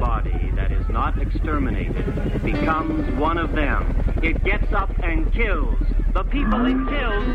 body that is not exterminated becomes one of them. It gets up and kills. The people it kills